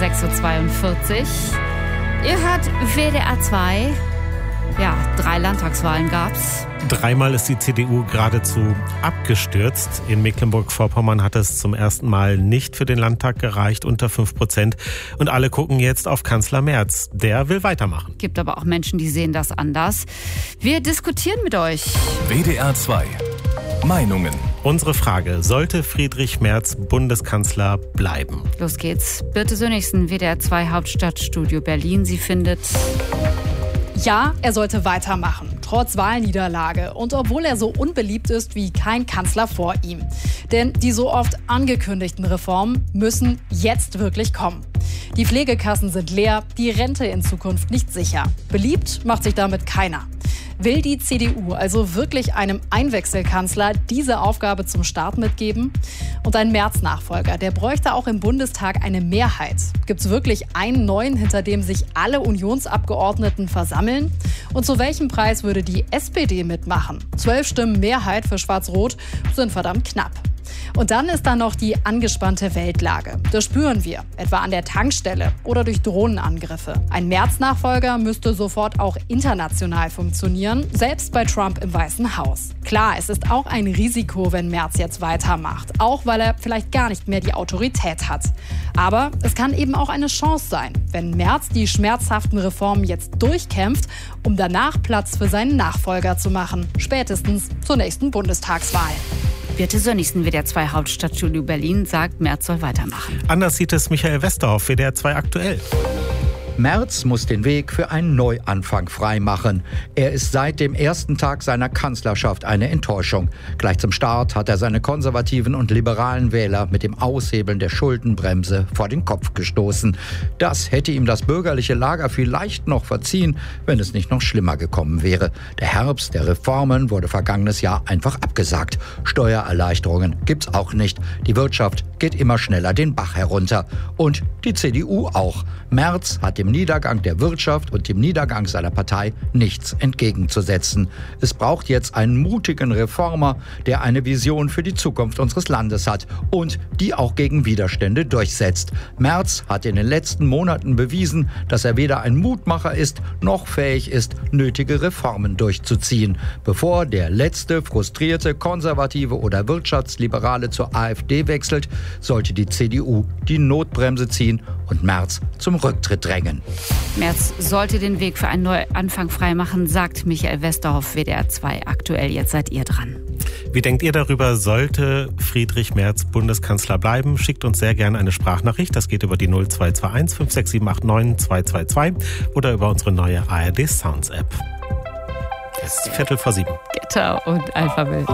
6.42 Uhr. Ihr hört WDR 2. Ja, 3 Landtagswahlen gab's. Dreimal ist die CDU geradezu abgestürzt. In Mecklenburg-Vorpommern hat es zum ersten Mal nicht für den Landtag gereicht, unter 5%. Und alle gucken jetzt auf Kanzler Merz. Der will weitermachen. Gibt aber auch Menschen, die sehen das anders. Wir diskutieren mit euch. WDR 2. Meinungen. Unsere Frage: Sollte Friedrich Merz Bundeskanzler bleiben? Los geht's. Birte Sönnigsen, WDR 2 Hauptstadtstudio Berlin. Sie findet: Ja, er sollte weitermachen, trotz Wahlniederlage und obwohl er so unbeliebt ist wie kein Kanzler vor ihm. Denn die so oft angekündigten Reformen müssen jetzt wirklich kommen. Die Pflegekassen sind leer, die Rente in Zukunft nicht sicher. Beliebt macht sich damit keiner. Will die CDU also wirklich einem Einwechselkanzler diese Aufgabe zum Start mitgeben? Und ein Merz-Nachfolger, der bräuchte auch im Bundestag eine Mehrheit. Gibt es wirklich einen neuen, hinter dem sich alle Unionsabgeordneten versammeln? Und zu welchem Preis würde die SPD mitmachen? 12 Stimmen Mehrheit für Schwarz-Rot sind verdammt knapp. Und dann ist da noch die angespannte Weltlage. Das spüren wir, etwa an der Tankstelle oder durch Drohnenangriffe. Ein Merz-Nachfolger müsste sofort auch international funktionieren, selbst bei Trump im Weißen Haus. Klar, es ist auch ein Risiko, wenn Merz jetzt weitermacht, auch weil er vielleicht gar nicht mehr die Autorität hat. Aber es kann eben auch eine Chance sein, wenn Merz die schmerzhaften Reformen jetzt durchkämpft, um danach Platz für seinen Nachfolger zu machen, spätestens zur nächsten Bundestagswahl. Birte Sönnigsen, WDR 2 Hauptstadtstudio Berlin, sagt, Merz soll weitermachen. Anders sieht es Michael Westerhoff, WDR 2 aktuell. Merz muss den Weg für einen Neuanfang freimachen. Er ist seit dem ersten Tag seiner Kanzlerschaft eine Enttäuschung. Gleich zum Start hat er seine konservativen und liberalen Wähler mit dem Aushebeln der Schuldenbremse vor den Kopf gestoßen. Das hätte ihm das bürgerliche Lager vielleicht noch verziehen, wenn es nicht noch schlimmer gekommen wäre. Der Herbst der Reformen wurde vergangenes Jahr einfach abgesagt. Steuererleichterungen gibt's auch nicht. Die Wirtschaft geht immer schneller den Bach herunter. Und die CDU auch. Merz hat dem Niedergang der Wirtschaft und dem Niedergang seiner Partei nichts entgegenzusetzen. Es braucht jetzt einen mutigen Reformer, der eine Vision für die Zukunft unseres Landes hat und die auch gegen Widerstände durchsetzt. Merz hat in den letzten Monaten bewiesen, dass er weder ein Mutmacher ist, noch fähig ist, nötige Reformen durchzuziehen. Bevor der letzte frustrierte Konservative oder Wirtschaftsliberale zur AfD wechselt, sollte die CDU die Notbremse ziehen und Merz zum Rücktritt drängen. Merz sollte den Weg für einen Neuanfang freimachen, sagt Michael Westerhoff, WDR 2 aktuell. Jetzt seid ihr dran. Wie denkt ihr darüber? Sollte Friedrich Merz Bundeskanzler bleiben? Schickt uns sehr gerne eine Sprachnachricht. Das geht über die 0221 56789 222 oder über unsere neue ARD Sounds App. Es ist 6:45. Getter und Alphabet.